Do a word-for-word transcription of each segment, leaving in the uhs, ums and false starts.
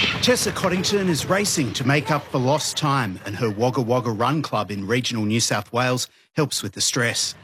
Tessa Coddington is racing to make up for lost time, and her Wagga Wagga Run Club in regional New South Wales helps with the stress.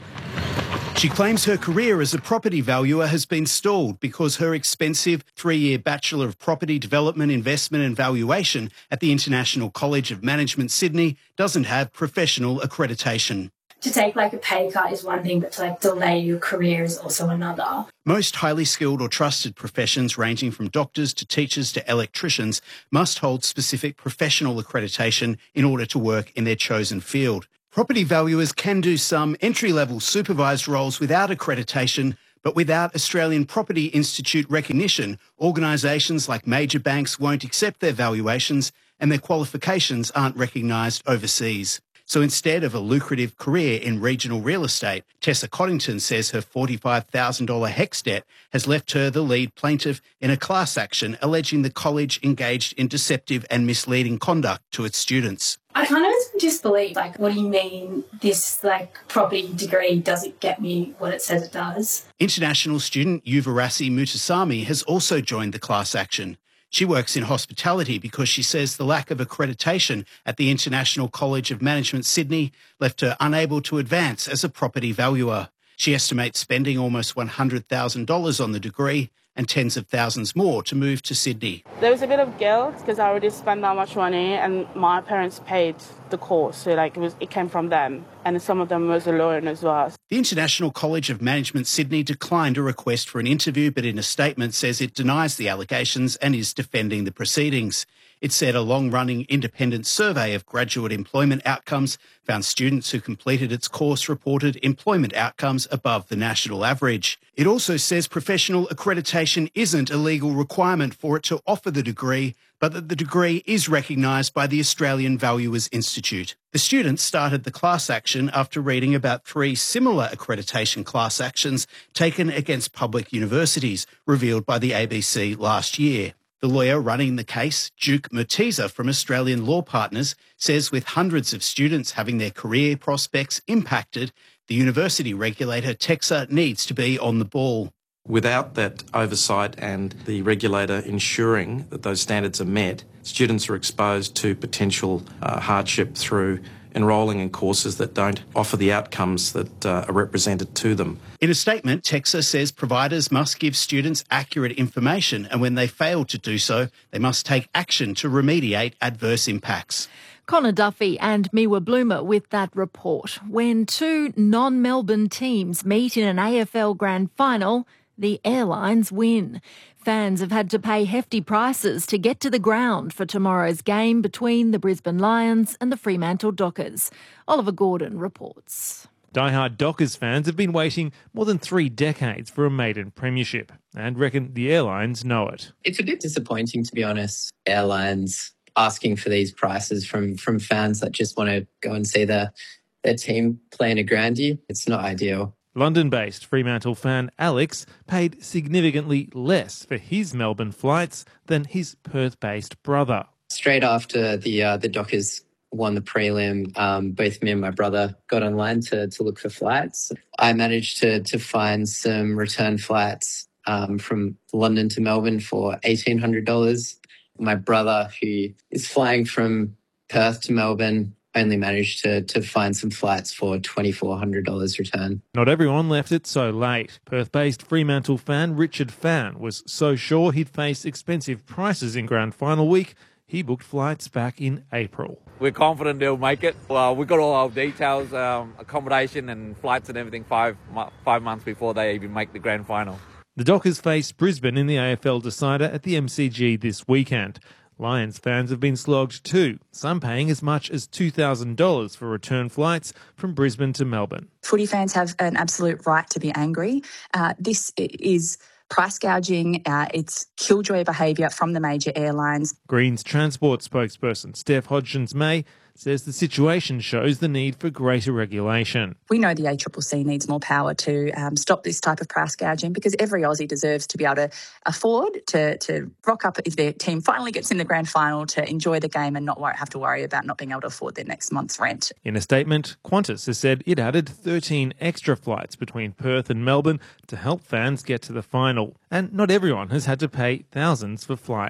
She claims her career as a property valuer has been stalled because her expensive three-year Bachelor of Property Development, Investment and Valuation at the International College of Management Sydney doesn't have professional accreditation. To take like a pay cut is one thing, but to like delay your career is also another. Most highly skilled or trusted professions, ranging from doctors to teachers to electricians, must hold specific professional accreditation in order to work in their chosen field. Property valuers can do some entry-level supervised roles without accreditation, but without Australian Property Institute recognition, organisations like major banks won't accept their valuations and their qualifications aren't recognised overseas. So instead of a lucrative career in regional real estate, Tessa Coddington says her forty-five thousand dollars HECS debt has left her the lead plaintiff in a class action alleging the college engaged in deceptive and misleading conduct to its students. I kind of just believe, like, what do you mean this, like, property degree doesn't get me what it says it does? International student Yuvarasi Mutasamy has also joined the class action. She works in hospitality because she says the lack of accreditation at the International College of Management Sydney left her unable to advance as a property valuer. She estimates spending almost one hundred thousand dollars on the degree and tens of thousands more to move to Sydney. There was a bit of guilt because I already spent that much money and my parents paid the course, so like it was it came from them, and some of them was a loan as well. The International College of Management Sydney declined a request for an interview, but in a statement says it denies the allegations and is defending the proceedings. It said a long-running independent survey of graduate employment outcomes found students who completed its course reported employment outcomes above the national average. It also says professional accreditation isn't a legal requirement for it to offer the degree, but that the degree is recognised by the Australian Valuers Institute. The students started the class action after reading about three similar accreditation class actions taken against public universities, revealed by the A B C last year. The lawyer running the case, Duke Murtiza from Australian Law Partners, says with hundreds of students having their career prospects impacted, the university regulator TEQSA needs to be on the ball. Without that oversight and the regulator ensuring that those standards are met, students are exposed to potential uh, hardship through enrolling in courses that don't offer the outcomes that uh, are represented to them. In a statement, TEQSA says providers must give students accurate information, and when they fail to do so, they must take action to remediate adverse impacts. Connor Duffy and Miwa Bloomer with that report. When two non-Melbourne teams meet in an A F L Grand Final, the Airlines win. Fans have had to pay hefty prices to get to the ground for tomorrow's game between the Brisbane Lions and the Fremantle Dockers. Oliver Gordon reports. Die-hard Dockers fans have been waiting more than three decades for a maiden premiership and reckon the Airlines know it. It's a bit disappointing, to be honest. Airlines asking for these prices from, from fans that just want to go and see their, their team play in a grandie. It's not ideal. London-based Fremantle fan Alex paid significantly less for his Melbourne flights than his Perth-based brother. Straight after the uh, the Dockers won the prelim, um, both me and my brother got online to, to look for flights. I managed to to find some return flights um, from London to Melbourne for eighteen hundred dollars. My brother, who is flying from Perth to Melbourne, only managed to, to find some flights for twenty-four hundred dollars return. Not everyone left it so late. Perth-based Fremantle fan Richard Fan was so sure he'd face expensive prices in Grand Final week, he booked flights back in April. We're confident they'll make it. Well, we've got all our details, um, accommodation and flights and everything five, five months before they even make the Grand Final. The Dockers face Brisbane in the A F L decider at the M C G this weekend. Lions fans have been slogged too, some paying as much as two thousand dollars for return flights from Brisbane to Melbourne. Footy fans have an absolute right to be angry. Uh, this is price gouging. Uh, it's killjoy behaviour from the major airlines. Greens Transport spokesperson Steph Hodgins-May says the situation shows the need for greater regulation. We know the A C C C needs more power to um, stop this type of price gouging, because every Aussie deserves to be able to afford to, to rock up if their team finally gets in the grand final, to enjoy the game and not worry, have to worry about not being able to afford their next month's rent. In a statement, Qantas has said it added thirteen extra flights between Perth and Melbourne to help fans get to the final. And not everyone has had to pay thousands for flights.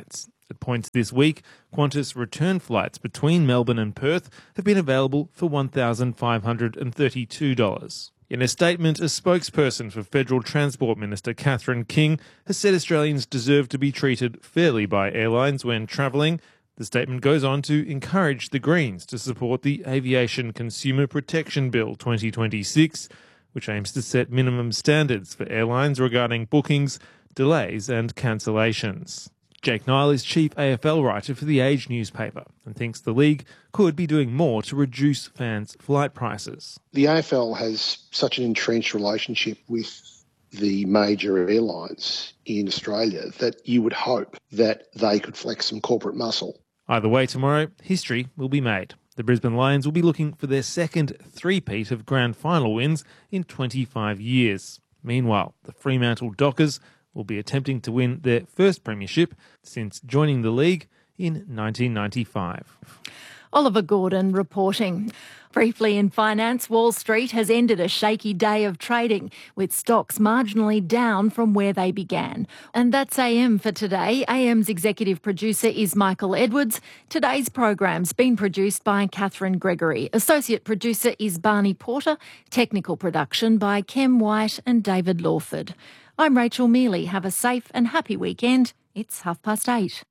At points this week, Qantas return flights between Melbourne and Perth have been available for one thousand five hundred thirty-two dollars. In a statement, a spokesperson for Federal Transport Minister Catherine King has said Australians deserve to be treated fairly by airlines when travelling. The statement goes on to encourage the Greens to support the Aviation Consumer Protection Bill twenty twenty-six, which aims to set minimum standards for airlines regarding bookings, delays and cancellations. Jake Nile is chief A F L writer for The Age newspaper and thinks the league could be doing more to reduce fans' flight prices. The A F L has such an entrenched relationship with the major airlines in Australia that you would hope that they could flex some corporate muscle. Either way, tomorrow, history will be made. The Brisbane Lions will be looking for their second three-peat of grand final wins in twenty-five years. Meanwhile, the Fremantle Dockers will be attempting to win their first premiership since joining the league in nineteen ninety-five. Oliver Gordon reporting. Briefly in finance, Wall Street has ended a shaky day of trading, with stocks marginally down from where they began. And that's A M for today. A M's executive producer is Michael Edwards. Today's program's been produced by Catherine Gregory. Associate producer is Barney Porter. Technical production by Kem White and David Lawford. I'm Rachel Mealy. Have a safe and happy weekend. It's half past eight.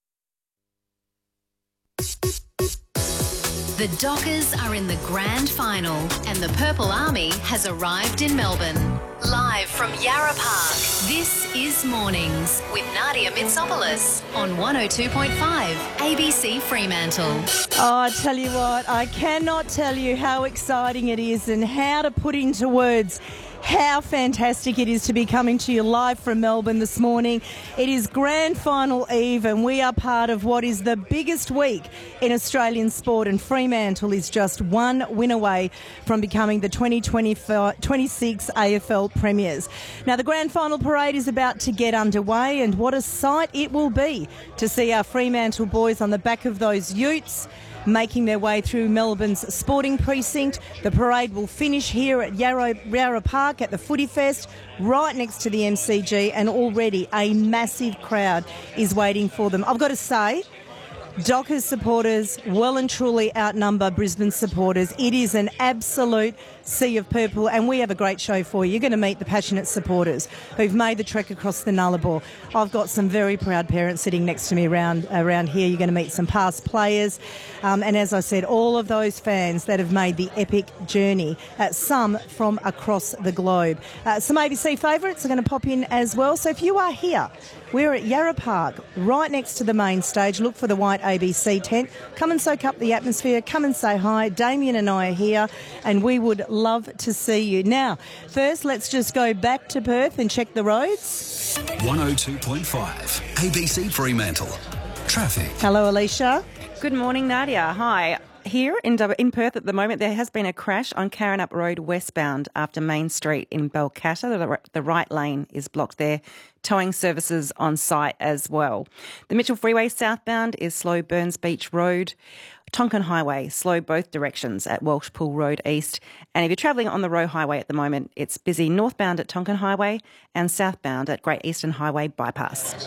The Dockers are in the grand final and the Purple Army has arrived in Melbourne. Live from Yarra Park, this is Mornings with Nadia Mitsopoulos on one oh two point five A B C Fremantle. Oh, I tell you what, I cannot tell you how exciting it is and how to put into words how fantastic it is to be coming to you live from Melbourne this morning. It is grand final eve and we are part of what is the biggest week in Australian sport, and Fremantle is just one win away from becoming the twenty twenty-six A F L premiers. Now the grand final parade is about to get underway, and what a sight it will be to see our Fremantle boys on the back of those utes making their way through Melbourne's sporting precinct. The parade will finish here at Yarra, Yarra Park at the Footy Fest, right next to the M C G, and already a massive crowd is waiting for them. I've got to say, Dockers supporters well and truly outnumber Brisbane supporters. It is an absolute sea of purple, and we have a great show for you. You're going to meet the passionate supporters who've made the trek across the Nullarbor. I've got some very proud parents sitting next to me around around here. You're going to meet some past players, um, and as I said, all of those fans that have made the epic journey, uh, some from across the globe. Uh, some A B C favourites are going to pop in as well. So if you are here, we're at Yarra Park, right next to the main stage. Look for the white A B C tent. Come and soak up the atmosphere. Come and say hi. Damien and I are here, and we would love to see you. Now, first, let's just go back to Perth and check the roads. one oh two point five A B C Fremantle. Traffic. Hello, Alicia. Good morning, Nadia. Hi. Here in, in Perth at the moment, there has been a crash on Karrinyup Road westbound after Main Street in Balcatta. The, the right lane is blocked there. Towing services on site as well. The Mitchell Freeway southbound is slow Burns Beach Road. Tonkin Highway, slow both directions at Welsh Pool Road East. And if you're travelling on the Roe Highway at the moment, it's busy northbound at Tonkin Highway and southbound at Great Eastern Highway Bypass.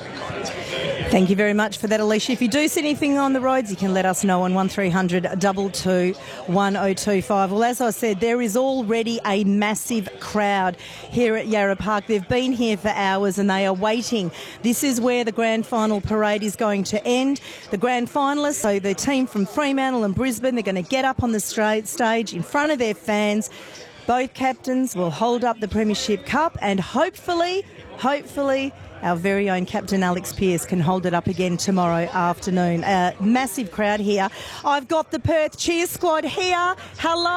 Thank you very much for that, Alicia. If you do see anything on the roads, you can let us know on one three hundred two two one oh two five. Well, as I said, there is already a massive crowd here at Yarra Park. They've been here for hours and they are waiting. This is where the grand final parade is going to end. The grand finalists, so the team from Fremantle and Brisbane, they're going to get up on the straight stage in front of their fans. Both captains will hold up the Premiership Cup, and hopefully, hopefully, our very own Captain Alex Pearce can hold it up again tomorrow afternoon. A massive crowd here. I've got the Perth Cheer Squad here. Hello.